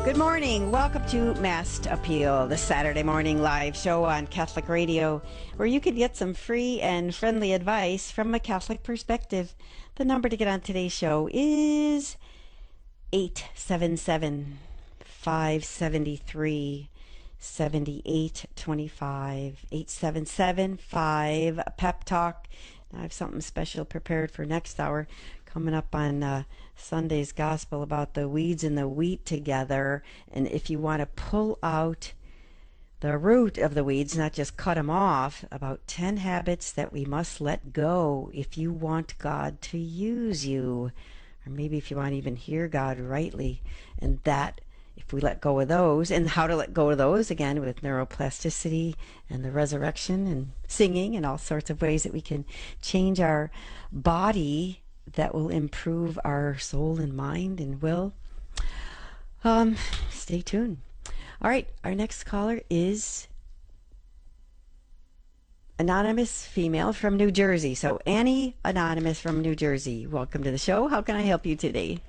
Good morning. Welcome to Mast Appeal, the Saturday morning live show on Catholic Radio, where you can get some free and friendly advice from a Catholic perspective. The number to get on today's show is 877-573-7825. 877-5 Pep Talk. I have something special prepared for next hour coming up on Sunday's Gospel about the weeds and the wheat together. And if you want to pull out the root of the weeds, not just cut them off, about 10 habits that we must let go if you want God to use you. Or maybe if you want to even hear God rightly. And that, if we let go of those, and how to let go of those, again, with neuroplasticity and the resurrection and singing and all sorts of ways that we can change our body that will improve our soul and mind and will. Stay tuned. All right, our next caller is Anonymous Female from New Jersey. So Annie, Anonymous from New Jersey, welcome to the show. How can I help you today?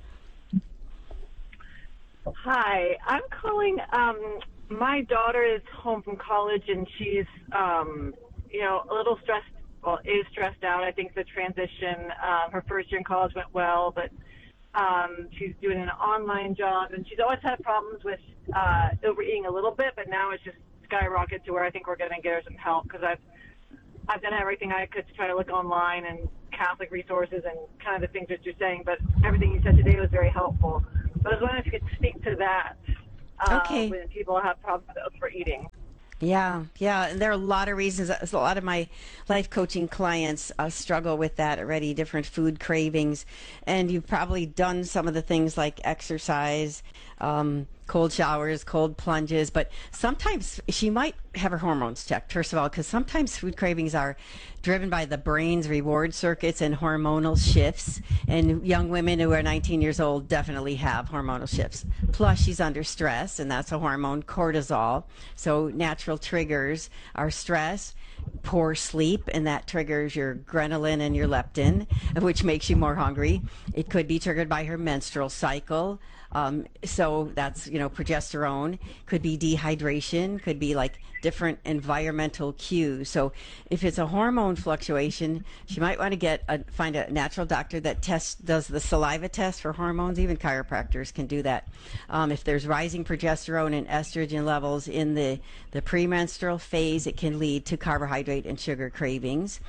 Hi, I'm calling. My daughter is home from college, and she's, a little stressed. Well, is stressed out. I think the transition. Her first year in college went well, but she's doing an online job, and she's always had problems with overeating a little bit. But now it's just skyrocketed to where I think we're going to get her some help, because I've done everything I could to try to look online and Catholic resources and kind of the things that you're saying. But everything you said today was very helpful. But I was wondering if you could speak to that. Okay. When people have problems with overeating. Yeah. And there are a lot of reasons. A lot of my life coaching clients struggle with that already, different food cravings. And you've probably done some of the things like exercise, cold showers, cold plunges. But sometimes she might have her hormones checked, first of all, because sometimes food cravings are driven by the brain's reward circuits and hormonal shifts. And young women who are 19 years old definitely have hormonal shifts. Plus, she's under stress, and that's a hormone, cortisol. So natural triggers are stress, poor sleep, and that triggers your ghrelin and your leptin, which makes you more hungry. It could be triggered by her menstrual cycle. So that's, progesterone. Could be dehydration, could be like different environmental cues. So if it's a hormone fluctuation, she might want to find a natural doctor that does the saliva test for hormones. Even chiropractors can do that. If there's rising progesterone and estrogen levels in the premenstrual phase, it can lead to carbohydrate and sugar cravings.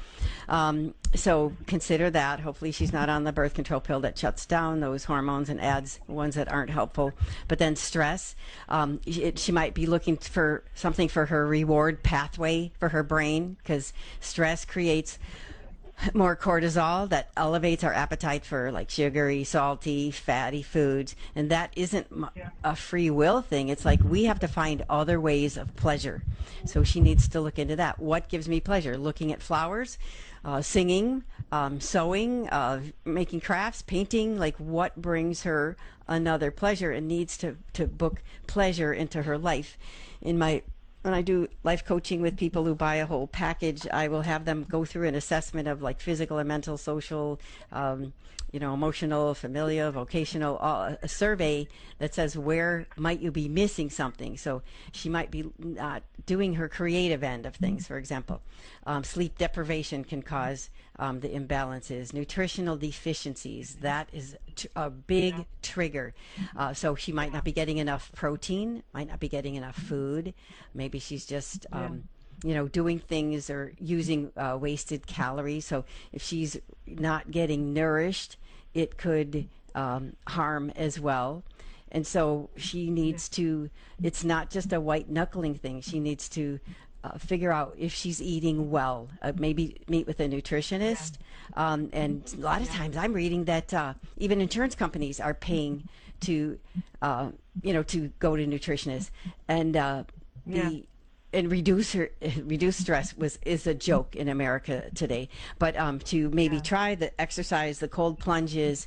So consider that. Hopefully she's not on the birth control pill that shuts down those hormones and adds ones that aren't helpful. But then stress, she might be looking for something for her reward pathway for her brain, because stress creates more cortisol that elevates our appetite for like sugary, salty, fatty foods. And that isn't a free will thing. It's like we have to find other ways of pleasure. So she needs to look into that. What gives me pleasure? Looking at flowers, singing, sewing, making crafts, painting, like what brings her another pleasure, and needs to book pleasure into her life. When I do life coaching with people who buy a whole package, I will have them go through an assessment of like physical and mental, social, emotional, familial, vocational, a survey that says where might you be missing something. So she might be not doing her creative end of things, for example. Sleep deprivation can cause the imbalances. Nutritional deficiencies, that is a big trigger. So she might not be getting enough protein, might not be getting enough food. Maybe she's just doing things or using wasted calories. So if she's not getting nourished, it could harm as well. And so she needs to, it's not just a white knuckling thing. She needs to figure out if she's eating well, maybe meet with a nutritionist. And a lot of times I'm reading that even insurance companies are paying to go to nutritionists. And and reduce stress is a joke in America today. But to maybe try the exercise, the cold plunges,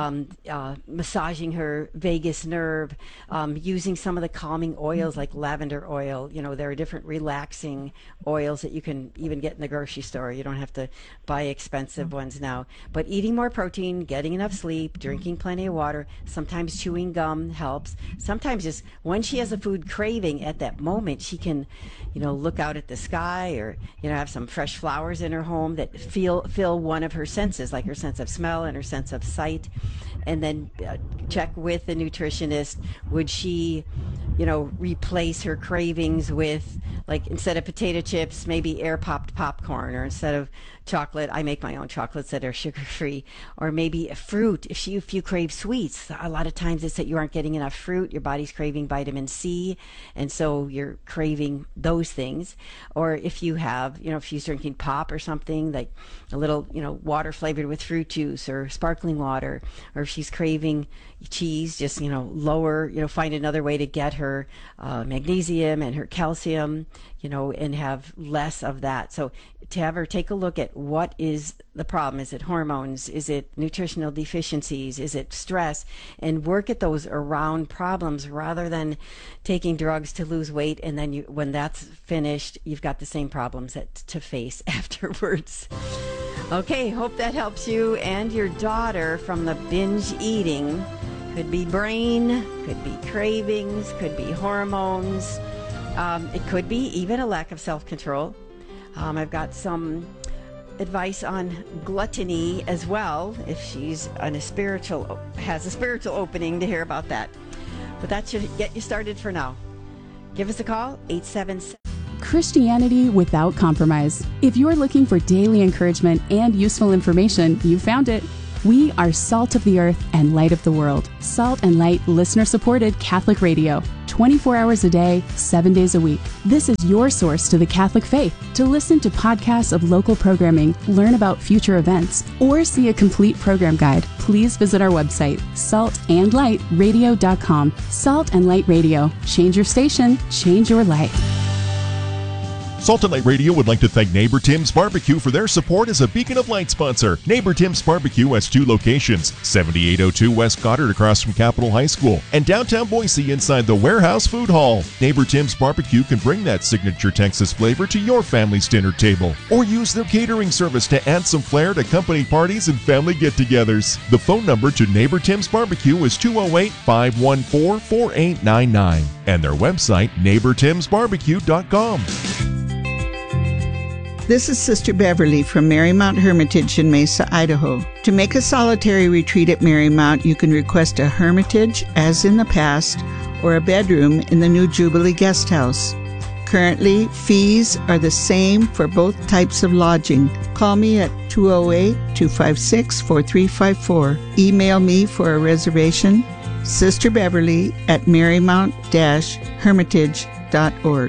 massaging her vagus nerve, using some of the calming oils like lavender oil. There are different relaxing oils that you can even get in the grocery store. You don't have to buy expensive ones now. But eating more protein, getting enough sleep, drinking plenty of water, sometimes chewing gum helps. Sometimes just when she has a food craving at that moment, she can look out at the sky, or have some fresh flowers in her home that fill one of her senses, like her sense of smell and her sense of sight. And then check with the nutritionist, would she replace her cravings with, like, instead of potato chips, maybe air popped popcorn, or instead of chocolate, I make my own chocolates that are sugar free, or maybe a fruit. If you crave sweets, a lot of times it's that you aren't getting enough fruit, your body's craving vitamin C, and so you're craving those things. Or if you have, if she's drinking pop or something, like a little, water flavored with fruit juice or sparkling water, or if she's craving cheese, just, lower, find another way to get her magnesium and her calcium, and have less of that. So to have her take a look at what is the problem. Is it hormones? Is it nutritional deficiencies? Is it stress? And work at those around problems rather than taking drugs to lose weight, and then when that's finished, you've got the same problems to face afterwards. Okay, hope that helps you and your daughter from the binge eating. Could be brain, could be cravings, could be hormones. It could be even a lack of self-control. I've got some advice on gluttony as well, if she's has a spiritual opening to hear about that. But that should get you started for now. Give us a call, 877. Christianity without compromise. If you're looking for daily encouragement and useful information, you found it. We are Salt of the Earth and Light of the World. Salt and Light listener-supported Catholic radio. 24 hours a day, 7 days a week. This is your source to the Catholic faith. To listen to podcasts of local programming, learn about future events, or see a complete program guide, please visit our website, saltandlightradio.com. Salt and Light Radio. Change your station, change your life. Salt and Light Radio would like to thank Neighbor Tim's Barbecue for their support as a Beacon of Light sponsor. Neighbor Tim's Barbecue has 2 locations, 7802 West Goddard across from Capitol High School, and downtown Boise inside the Warehouse Food Hall. Neighbor Tim's Barbecue can bring that signature Texas flavor to your family's dinner table, or use their catering service to add some flair to company parties and family get-togethers. The phone number to Neighbor Tim's Barbecue is 208-514-4899, and their website, neighbortimsbarbecue.com. This is Sister Beverly from Marymount Hermitage in Mesa, Idaho. To make a solitary retreat at Marymount, you can request a hermitage, as in the past, or a bedroom in the new Jubilee Guest House. Currently, fees are the same for both types of lodging. Call me at 208-256-4354. Email me for a reservation, Sister Beverly at marymount-hermitage.org.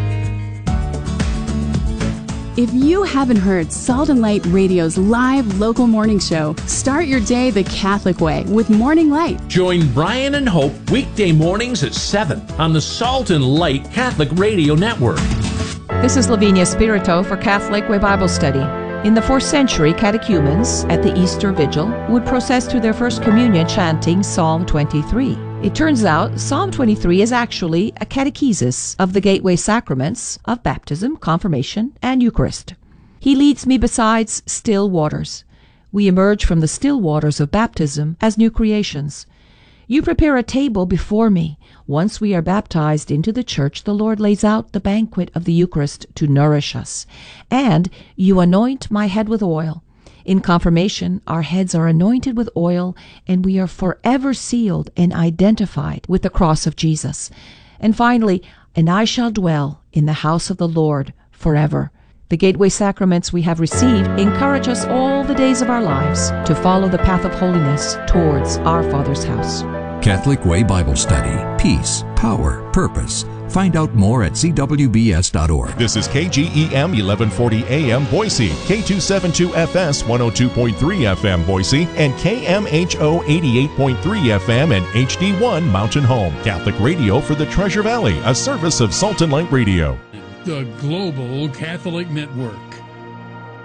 If you haven't heard Salt and Light Radio's live local morning show, start your day the Catholic way with Morning Light. Join Brian and Hope weekday mornings at 7 on the Salt and Light Catholic Radio Network. This is Lavinia Spirito for Catholic Way Bible Study. In the 4th century, catechumens at the Easter Vigil would process to their First Communion chanting Psalm 23. It turns out Psalm 23 is actually a catechesis of the gateway sacraments of baptism, confirmation, and Eucharist. He leads me beside still waters. We emerge from the still waters of baptism as new creations. You prepare a table before me. Once we are baptized into the church, the Lord lays out the banquet of the Eucharist to nourish us. And you anoint my head with oil. In confirmation, our heads are anointed with oil, and we are forever sealed and identified with the cross of Jesus. And finally, and I shall dwell in the house of the Lord forever. The gateway sacraments we have received encourage us all the days of our lives to follow the path of holiness towards our Father's house. Catholic Way Bible Study. Peace, power, purpose. Find out more at cwbs.org. This is KGEM 1140 AM Boise, K272FS 102.3 FM Boise, and KMHO 88.3 FM and HD1 Mountain Home. Catholic radio for the Treasure Valley, a service of Salt and Light Radio. the Global Catholic Network.